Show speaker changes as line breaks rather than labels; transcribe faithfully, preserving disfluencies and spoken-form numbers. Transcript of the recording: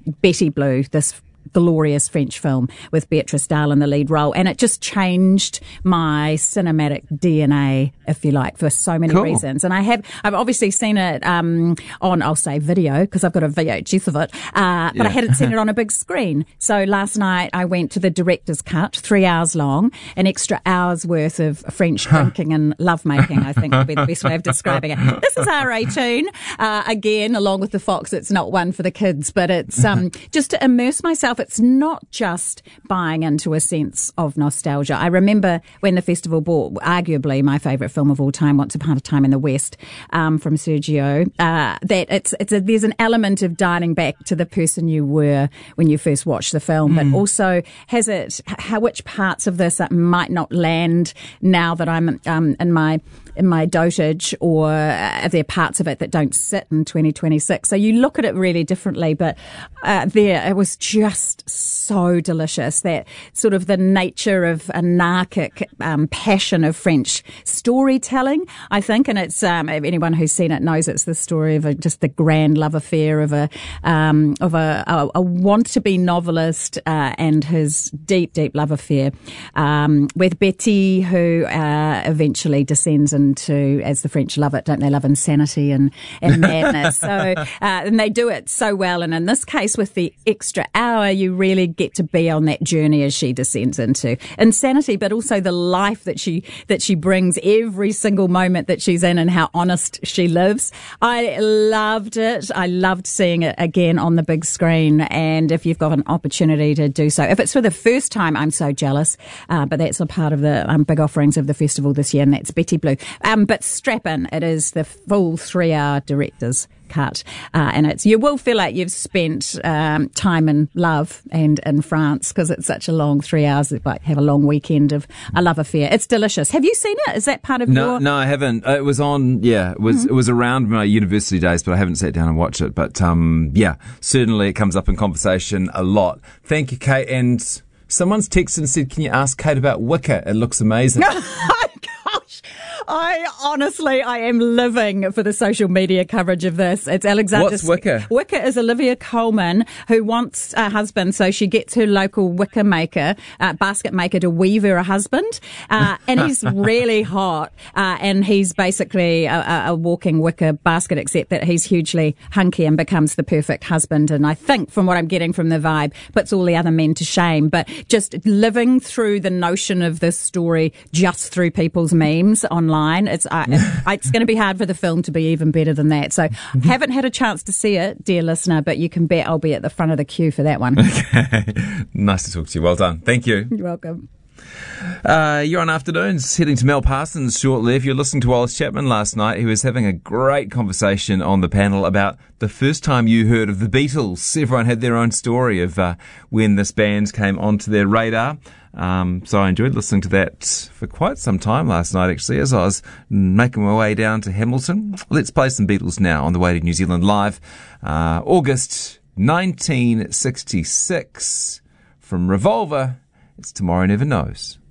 Betty Blue, this glorious French film with Beatrice Dalle in the lead role, and it just changed my cinematic D N A, if you like, for so many
cool.
reasons. And I have, I've obviously seen it um, on, I'll say video, because I've got a V H S of it, uh, but
yeah.
I hadn't seen it on a big screen. So last night I went to the director's cut, three hours long, an extra hour's worth of French drinking and lovemaking, I think would be the best way of describing it. This is R eighteen, uh, again, along with The Fox. It's not one for the kids, but it's um, just to immerse myself. It's not just buying into a sense of nostalgia. I remember when the festival bought arguably my favourite film of all time, Once Upon a Time in the West, um, from Sergio, uh, that it's, it's a, there's an element of dining back to the person you were when you first watched the film, mm. but also has it, how, which parts of this might not land now that I'm um, in my in my dotage, or are there parts of it that don't sit in twenty twenty-six? So you look at it really differently, but uh, there, it was just so delicious, that sort of the nature of anarchic um, passion of French storytelling, I think, and it's, um, if anyone who's seen it knows it's the story of a, just the grand love affair of a, um, of a, a, a want-to-be novelist uh, and his deep, deep love affair um, with Betty, who uh, eventually descends in into, as the French love it, don't they, love insanity and, and madness. So, uh, and they do it so well. And in this case, with the extra hour, you really get to be on that journey as she descends into insanity, but also the life that she, that she brings every single moment that she's in, and how honest she lives. I loved it. I loved seeing it again on the big screen. And if you've got an opportunity to do so, if it's for the first time, I'm so jealous. Uh, but that's a part of the um, big offerings of the festival this year, and that's Betty Blue. Um, but strap in, it is the full three-hour director's cut, uh, and it's, you will feel like you've spent um, time in love and in France, because it's such a long three hours. It's like have a long weekend of a love affair. It's delicious. Have you seen it? Is that part of
no,
your?
No, I haven't. It was on. Yeah, it was. Mm-hmm. It was around my university days, but I haven't sat down and watched it. But um, yeah, certainly it comes up in conversation a lot. Thank you, Kate. And someone's texted and said, "Can you ask Kate about Wicker? It looks amazing."
Gosh, I honestly, I am living for the social media coverage of this. It's Alexander.
What's Wicker?
Wicker is Olivia Colman, who wants a husband, so she gets her local wicker maker, uh, basket maker, to weave her a husband. Uh, and he's really hot. Uh, and he's basically a, a walking wicker basket, except that he's hugely hunky and becomes the perfect husband. And I think, from what I'm getting from the vibe, puts all the other men to shame. But just living through the notion of this story just through people's memes online, it's uh, it's going to be hard for the film to be even better than that. So haven't had a chance to see it, dear listener, but you can bet I'll be at the front of the queue for that one.
Okay. Nice to talk to you. Well done. Thank you.
You're welcome.
Uh, you're on Afternoons, heading to Mel Parsons shortly. If you're listening to Wallace Chapman last night, he was having a great conversation on the panel about the first time you heard of the Beatles. Everyone had their own story of uh, when this band came onto their radar. Um, so I enjoyed listening to that for quite some time last night, actually, as I was making my way down to Hamilton. Let's play some Beatles now on the way to New Zealand Live. Uh, August nineteen sixty-six, from Revolver, it's Tomorrow Never Knows.